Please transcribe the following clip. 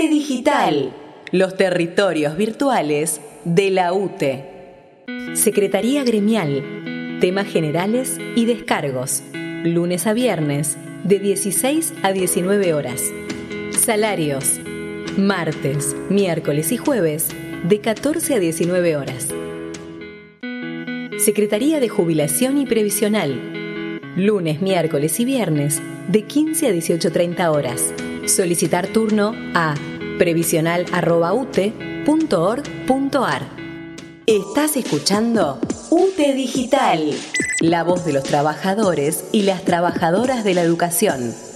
UTE Digital, los territorios virtuales de la UTE. Secretaría Gremial, temas generales y descargos, lunes a viernes, de 16 a 19 horas. Salarios, martes, miércoles y jueves, de 14 a 19 horas. Secretaría de Jubilación y Previsional, lunes, miércoles y viernes, de 15 a 18:30 horas. Solicitar turno a previsional@ute.org.ar. Estás escuchando UTE Digital, la voz de los trabajadores y las trabajadoras de la educación.